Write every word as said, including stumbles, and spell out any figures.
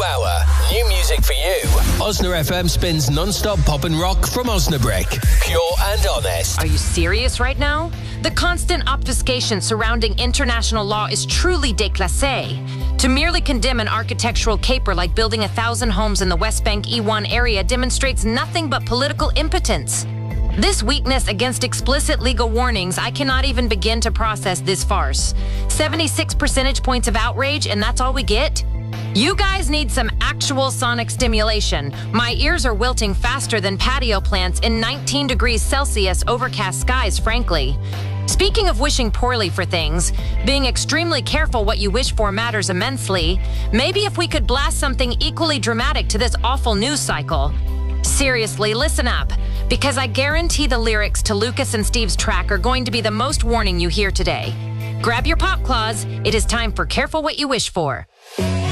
hour. New music for you. Osna F M spins non-stop pop and rock from Osnabrück. Pure and honest. Are you serious right now? The constant obfuscation surrounding international law is truly déclassé. To merely condemn an architectural caper like building a thousand homes in the West Bank E one area demonstrates nothing but political impotence. This weakness against explicit legal warnings, I cannot even begin to process this farce. seventy-six percentage points of outrage, and that's all we get? You guys need some actual sonic stimulation. My ears are wilting faster than patio plants in nineteen degrees Celsius overcast skies, frankly. Speaking of wishing poorly for things, being extremely careful what you wish for matters immensely. Maybe if we could blast something equally dramatic to this awful news cycle. Seriously, listen up, because I guarantee the lyrics to Lucas and Steve's track are going to be the most warning you hear today. Grab your pop claws. It is time for Careful What You Wish For.